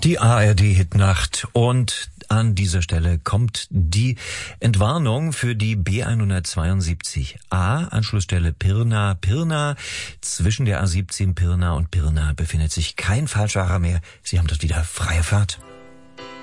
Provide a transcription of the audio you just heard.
Die ARD-Hitnacht und an dieser Stelle kommt die Entwarnung für die B172a, Anschlussstelle Pirna. Pirna, zwischen der A17 Pirna und Pirna befindet sich kein Falschfahrer mehr. Sie haben dort wieder freie Fahrt.